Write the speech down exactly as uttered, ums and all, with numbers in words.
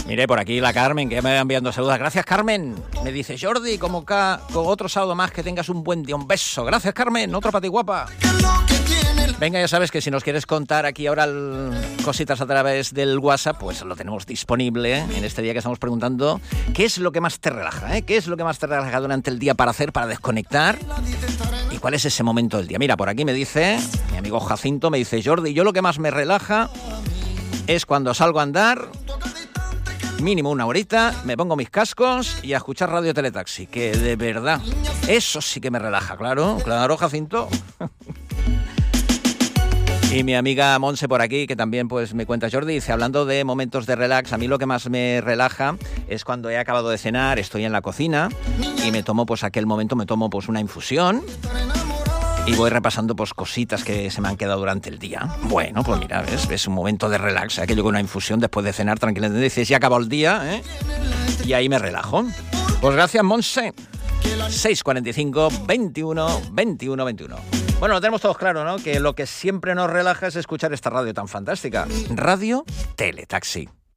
Mire, por aquí la Carmen, que ya me va enviando saludos. Gracias, Carmen. Me dice, Jordi, como ca, con otro sábado más, que tengas un buen día. Un beso. Gracias, Carmen. Otro para ti, guapa. Venga, ya sabes que si nos quieres contar aquí ahora el, cositas a través del WhatsApp, pues lo tenemos disponible, ¿eh? En este día que estamos preguntando qué es lo que más te relaja, ¿eh? ¿Qué es lo que más te relaja durante el día para hacer, para desconectar? ¿Y cuál es ese momento del día? Mira, por aquí me dice, mi amigo Jacinto me dice, Jordi, yo lo que más me relaja es cuando salgo a andar, mínimo una horita, me pongo mis cascos y a escuchar Radio Teletaxi, que de verdad, eso sí que me relaja, claro, claro, Jacinto. Y mi amiga Monse por aquí, que también pues me cuenta, Jordi, dice, hablando de momentos de relax, a mí lo que más me relaja es cuando he acabado de cenar, estoy en la cocina y me tomo pues aquel momento, me tomo pues una infusión y voy repasando pues cositas que se me han quedado durante el día. Bueno, pues mira, ves, es un momento de relax, aquello con una infusión después de cenar tranquilamente, dices, ya acabó el día, ¿eh? Y ahí me relajo. Pues gracias, Monse. seis cuarenta y cinco, veintiuno, veintiuno, veintiuno. Bueno, lo tenemos todos claro, ¿no? Que lo que siempre nos relaja es escuchar esta radio tan fantástica. Radio Teletaxi.